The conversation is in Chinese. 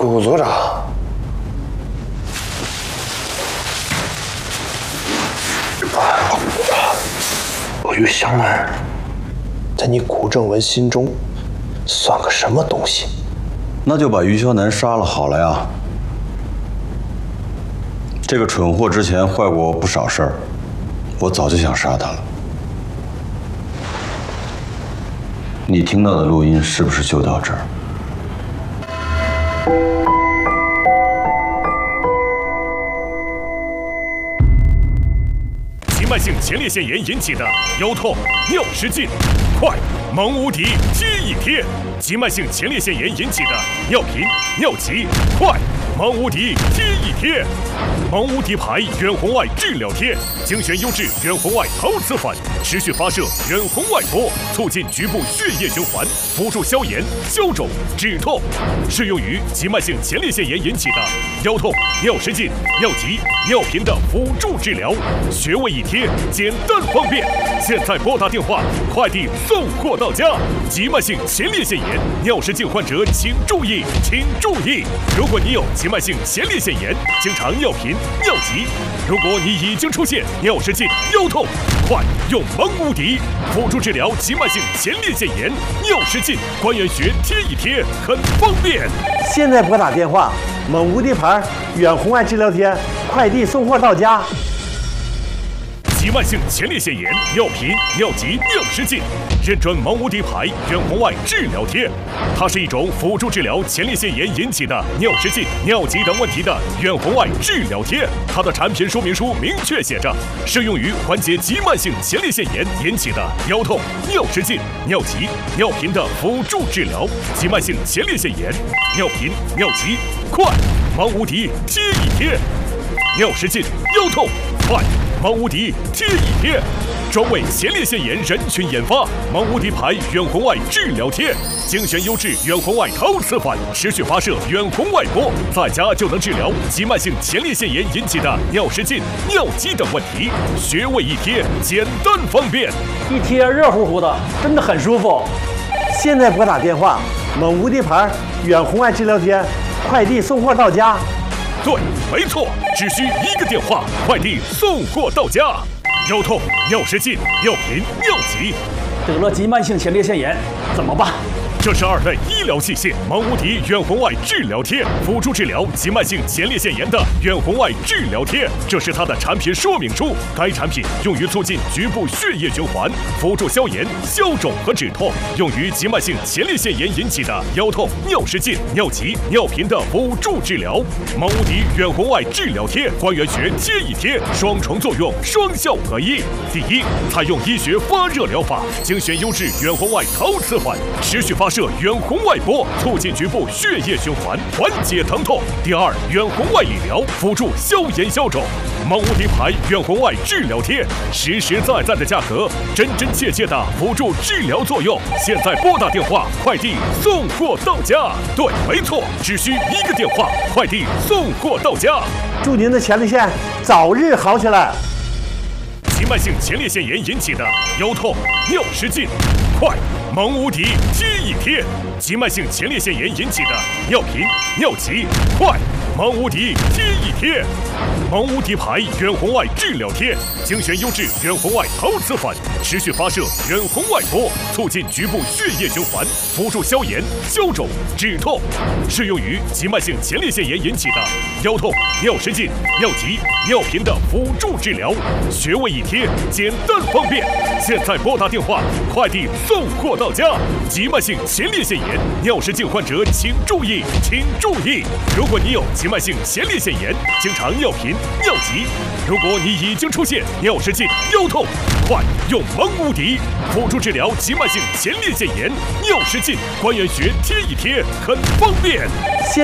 谷组长，于湘南，在你谷正文心中算个什么东西？ 那就把于湘南杀了好了呀。这个蠢货之前坏过我不少事儿，我早就想杀他了。你听到的录音是不是就到这儿？ 急慢性前列腺炎引起的腰痛、尿失禁，快！蒙无敌贴一贴。急慢性前列腺炎引起的尿频、尿急，快！蒙无敌贴一贴。蒙无敌牌远红外治疗贴，精选优质远红外陶瓷粉，持续发射远红外波，促进局部血液循环，辅助消炎、消肿、止痛，适用于急慢性前列腺炎引起的腰痛、尿失禁、尿急、尿频的辅助治疗，穴位一贴，简单方便。现在拨打电话，快递送货到家。急慢性前列腺炎、尿失禁患者请注意，请注意！如果你有急慢性前列腺炎，经常尿频、尿急，如果你已经出现尿失禁、腰痛，快用蒙无敌辅助治疗急慢性前列腺炎、尿失禁，关元穴贴一贴，很方便。 现在拨打电话，蒙无敌牌远红外治疗贴，快递送货到家。 急慢性前列腺炎、尿频、尿急、尿失禁，认准蒙无敌牌远红外治疗贴。它是一种辅助治疗前列腺炎引起的尿失禁、尿急等问题的远红外治疗贴。它的产品说明书明确写着，适用于缓解急慢性前列腺炎引起的腰痛、尿失禁、尿急、尿频的辅助治疗。急慢性前列腺炎、尿频、尿急，快！蒙无敌贴一贴。尿失禁、腰痛，快！蒙无敌贴一贴，专为前列腺炎人群研发。蒙无敌牌远红外治疗贴，精选优质远红外陶瓷粉，持续发射远红外波，在家就能治疗急慢性前列腺炎引起的尿失禁、尿急等问题。穴位一贴，简单方便， 一贴热乎乎的，真的很舒服。现在拨打电话，蒙无敌牌远红外治疗贴，快递送货到家。 对，没错，只需一个电话，快递送货到家。腰痛、尿失禁、尿频、尿急， 得了急慢性前列腺炎怎么办？ 这是2类医疗器械蒙无敌远红外治疗贴，辅助治疗急慢性前列腺炎的远红外治疗贴。这是它的产品说明书。该产品用于促进局部血液循环，辅助消炎、消肿和止痛，用于急慢性前列腺炎引起的腰痛、尿失禁、尿急、尿频的辅助治疗。蒙无敌远红外治疗贴，关元穴贴一贴，双重作用，双效合一。第一，采用医学发热疗法，精选优质远红外陶瓷粉，持续发射远红外波，促进局部血液循环，缓解疼痛。第二，远红外理疗，辅助消炎消肿。蒙无敌牌远红外治疗贴，实实在在的价格，真真切切的辅助治疗作用。现在拨打电话，快递送货到家。对，没错，只需一个电话，快递送货到家。 祝您的前列腺早日好起来。 急慢性前列腺炎引起的腰痛、尿失禁，快！蒙无敌贴一贴。急慢性前列腺炎引起的尿频、尿急，快！蒙无敌贴一贴。蒙无敌牌远红外治疗贴，精选优质远红外陶瓷粉，持续发射远红外波，促进局部血液循环，辅助消炎、消肿、止痛，适用于急慢性前列腺炎引起的腰痛、尿失禁、尿急、尿频的辅助治疗。穴位一贴，简单方便。现在拨打电话，快递送货到家。急慢性前列腺炎、尿失禁患者请注意，请注意！如果你有急慢性前列腺炎，经常尿频、尿急，如果你已经出现尿失禁、腰痛，快用蒙无敌辅助治疗急慢性前列腺炎、尿失禁，关元穴贴一贴，很方便。